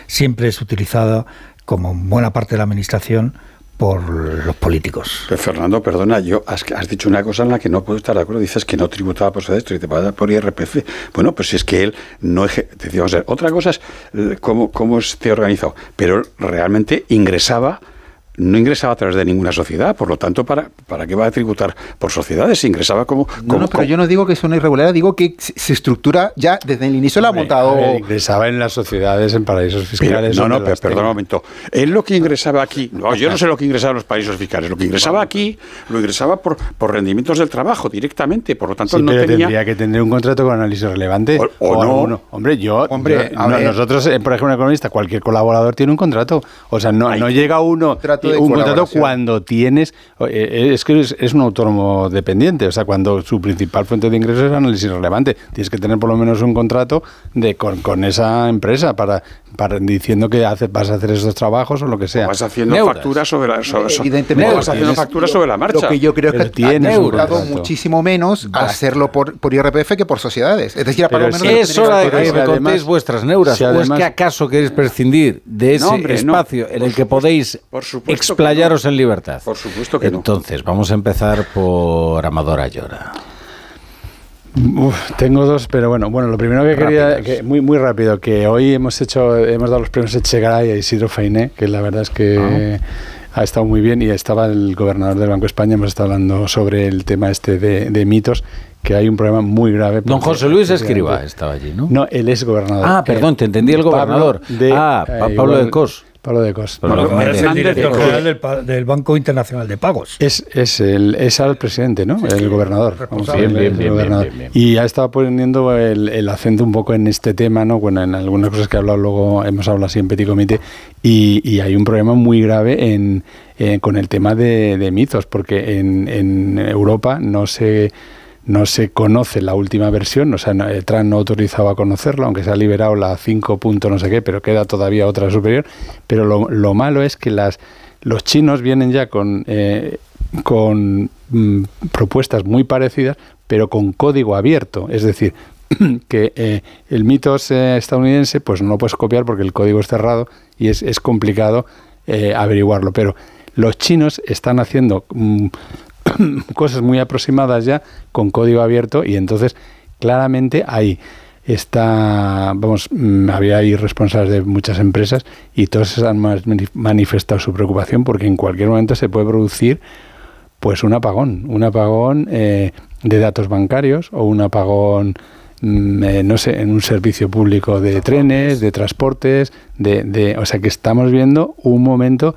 siempre es utilizada, como buena parte de la administración, por los políticos. Pero Fernando, perdona, has dicho una cosa en la que no puedo estar de acuerdo. Dices que no tributaba por sociedades, tributaba por IRPF. Bueno, pues si es que él no... Decíamos, otra cosa es cómo esté organizado, pero realmente no ingresaba a través de ninguna sociedad, por lo tanto, ¿para qué va a tributar por sociedades? Ingresaba como pero yo no digo que sea una irregularidad, digo que se estructura ya desde el inicio, la ha montado... ingresaba en las sociedades, en paraísos fiscales... Pero perdón un momento. Él lo que ingresaba aquí... No, yo no sé lo que ingresaba en los paraísos fiscales. Lo que ingresaba aquí, lo ingresaba por rendimientos del trabajo directamente, por lo tanto no tenía... tendría que tener un contrato con análisis relevante. O no. Alguno. Nosotros, por ejemplo, un economista, cualquier colaborador tiene un contrato. O sea, no llega uno... Un contrato cuando tienes... Es que es un autónomo dependiente, o sea, cuando su principal fuente de ingresos es análisis relevante. Tienes que tener por lo menos un contrato con esa empresa para diciendo que vas a hacer esos trabajos o lo que sea. O vas haciendo facturas sobre la marcha. Lo que yo creo es que ha cobrado muchísimo menos al hacerlo por IRPF que por sociedades. Es decir, para lo menos... Es hora de que me contéis vuestras neuras. ¿O es que acaso queréis prescindir de ese espacio en el que podéis explayaros en libertad? Por supuesto que no. Entonces, vamos a empezar por Amador Ayora. Tengo dos, pero bueno, lo primero que quería, muy rápido, que hoy hemos dado los premios Echegaray a Isidro Fainé, que la verdad es que ha estado muy bien, y estaba el gobernador del Banco de España, hemos estado hablando sobre el tema de mitos, que hay un problema muy grave. Don José Luis Escrivá estaba allí, ¿no? No, él es gobernador. Ah, perdón, te entendí el gobernador. Pablo de Cos. Pablo de Cos. Es el director general del Banco Internacional de Pagos. Es el presidente, ¿no? El gobernador. Bien. Y ha estado poniendo el acento un poco en este tema, ¿no? Bueno, en algunas cosas que hemos hablado así en Petit Comité, y hay un problema muy grave con el tema de mitos, porque en Europa no se conoce la última versión, o sea, Trump no autorizaba a conocerlo, aunque se ha liberado la 5. no sé qué, pero queda todavía otra superior. Pero lo malo es que los chinos vienen ya con propuestas muy parecidas, pero con código abierto. Es decir, que el mitos estadounidense pues no lo puedes copiar porque el código es cerrado y es complicado averiguarlo. Pero los chinos están haciendo... cosas muy aproximadas ya con código abierto, y entonces claramente ahí había ahí responsables de muchas empresas y todos han manifestado su preocupación porque en cualquier momento se puede producir pues un apagón de datos bancarios o un apagón no sé, en un servicio público de trenes, de transportes, o sea que estamos viendo un momento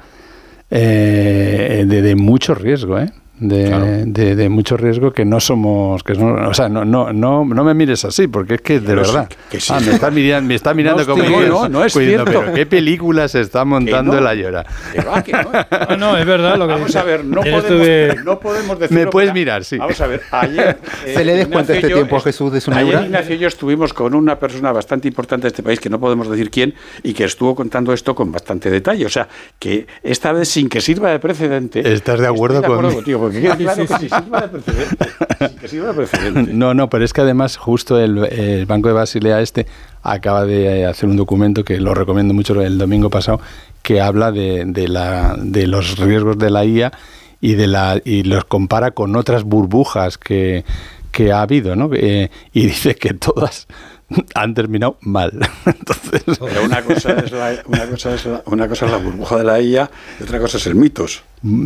de mucho riesgo, de mucho riesgo, que no somos, o sea, no me mires así, porque es que de verdad sí. Me está mirando como no es cierto. Pero qué película se está montando la Ayora. No, es verdad lo que vamos a ver, no podemos decir. Me puedes mirar, sí. Vamos a ver, ayer se le descuenta este tiempo a Jesús de su neura. Ayer Ignacio y yo estuvimos con una persona bastante importante de este país, que no podemos decir quién, y que estuvo contando esto con bastante detalle, o sea, que esta vez sin que sirva de precedente. ¿Estás de acuerdo conmigo? Porque queda claro que sirva de precedente. No, pero es que además justo el Banco de Basilea acaba de hacer un documento que lo recomiendo mucho, el domingo pasado, que habla de los riesgos de la IA y los compara con otras burbujas que ha habido, ¿no? Y dice que todas han terminado mal. Entonces, pero una cosa es la burbuja de la IA y otra cosa es el mitos.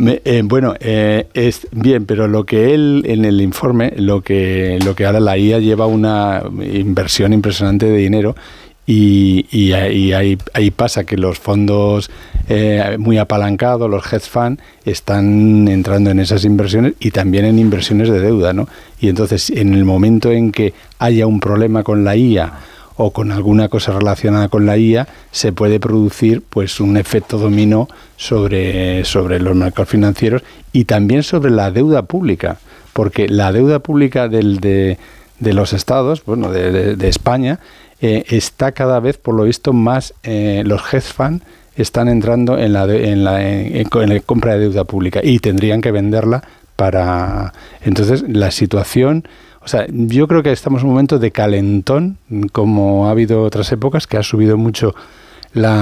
Es bien, pero lo que él en el informe, lo que ahora la IA lleva una inversión impresionante de dinero, y ahí pasa que los fondos muy apalancados, los hedge funds, están entrando en esas inversiones y también en inversiones de deuda, ¿no? Y entonces, en el momento en que haya un problema con la IA o con alguna cosa relacionada con la IA, se puede producir pues un efecto dominó sobre los mercados financieros y también sobre la deuda pública, porque la deuda pública de los estados, bueno, de España, está cada vez, por lo visto, más los hedge funds están entrando en la compra de deuda pública y tendrían que venderla para... Entonces, la situación... O sea, yo creo que estamos en un momento de calentón, como ha habido otras épocas, que ha subido mucho